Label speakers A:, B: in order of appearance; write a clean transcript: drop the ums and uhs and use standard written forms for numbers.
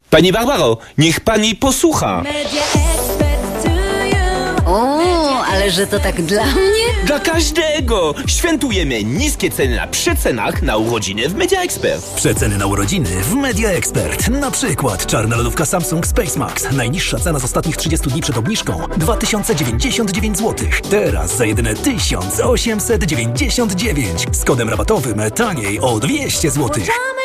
A: Pani Barbaro, niech pani posłucha.
B: O, ale że to tak dla mnie?
A: Dla każdego! Świętujemy niskie ceny na przecenach na urodziny w Media Expert.
C: Przeceny na urodziny w Media Expert. Na przykład czarna lodówka Samsung Space Max. Najniższa cena z ostatnich 30 dni przed obniżką 2099 zł. Teraz za jedyne 1899. Z kodem rabatowym taniej o 200 zł.